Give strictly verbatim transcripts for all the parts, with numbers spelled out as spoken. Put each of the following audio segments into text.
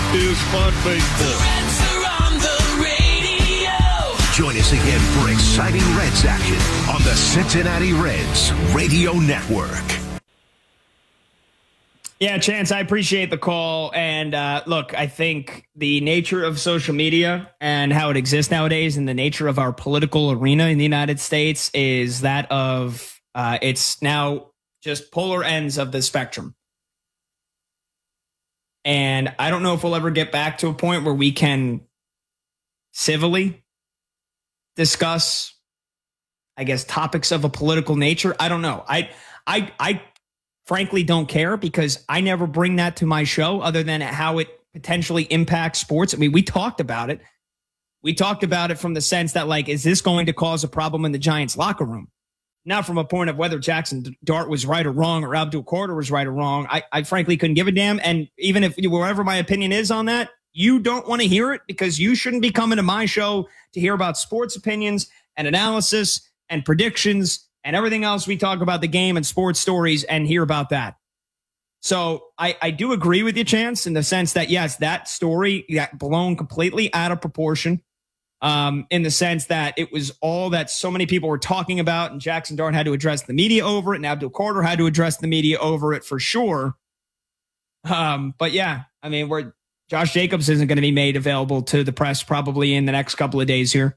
is fun baseball. Join us again for exciting Reds action on the Cincinnati Reds Radio Network. Yeah, Chance, I appreciate the call. And uh, look, I think the nature of social media and how it exists nowadays and the nature of our political arena in the United States is that of uh, it's now just polar ends of the spectrum. And I don't know if we'll ever get back to a point where we can civilly discuss, I guess, topics of a political nature. I don't know. I, I, I frankly don't care because I never bring that to my show other than how it potentially impacts sports. I mean, we talked about it. We talked about it from the sense that, like, is this going to cause a problem in the Giants locker room? Not from a point of whether Jackson Dart was right or wrong or Abdul Carter was right or wrong. I, I frankly couldn't give a damn. And even if wherever my opinion is on that, you don't want to hear it because you shouldn't be coming to my show to hear about sports opinions and analysis and predictions and everything else we talk about the game and sports stories and hear about that. So I, I do agree with you, Chance, in the sense that, yes, that story got blown completely out of proportion um, in the sense that it was all that so many people were talking about, and Jackson Dart had to address the media over it, and Abdul Carter had to address the media over it for sure. Um, but, yeah, I mean, we're Josh Jacobs isn't going to be made available to the press probably in the next couple of days here.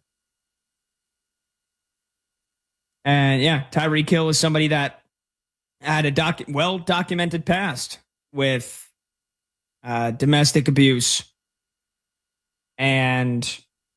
And yeah, Tyreek Hill is somebody that had a doc- well-documented past with uh, domestic abuse and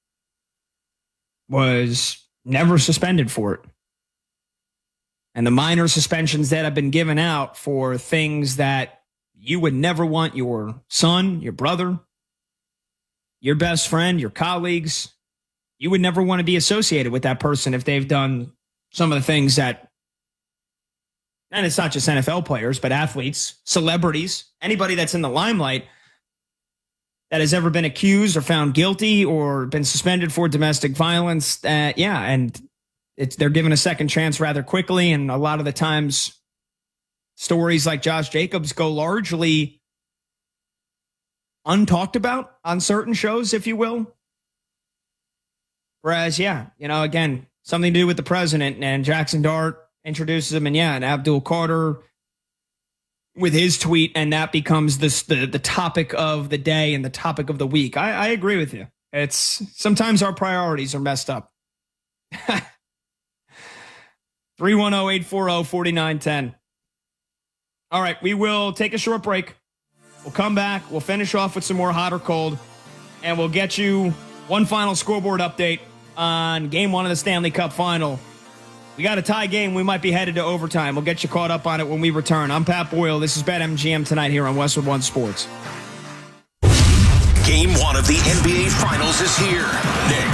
was never suspended for it. And the minor suspensions that have been given out for things that you would never want your son, your brother, your best friend, your colleagues, you would never want to be associated with that person if they've done some of the things that, and it's not just N F L players, but athletes, celebrities, anybody that's in the limelight that has ever been accused or found guilty or been suspended for domestic violence. Uh, yeah, and it's they're given a second chance rather quickly. And a lot of the times, stories like Josh Jacobs go largely untalked about on certain shows, if you will. Whereas, yeah, you know, again, something to do with the president, and Jackson Dart introduces him, and yeah, and Abdul Carter with his tweet, and that becomes this, the, the topic of the day and the topic of the week. I, I agree with you. It's sometimes our priorities are messed up. three one zero, eight four zero, four nine one zero. All right, we will take a short break. We'll come back. We'll finish off with some more hot or cold, and we'll get you one final scoreboard update on game one of the Stanley Cup final. We got a tie game. We might be headed to overtime. We'll get you caught up on it when we return. I'm Pat Boyle. This is BetMGM tonight here on Westwood One Sports. Game one of the N B A Finals is here. Next.